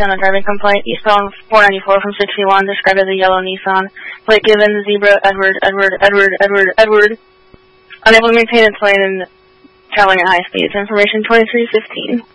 on a driving complaint. Eastbound 494 from 61, described as a yellow Nissan. Plate given, zebra, Edward. Unable to maintain its lane and traveling at high speeds. Information 2315.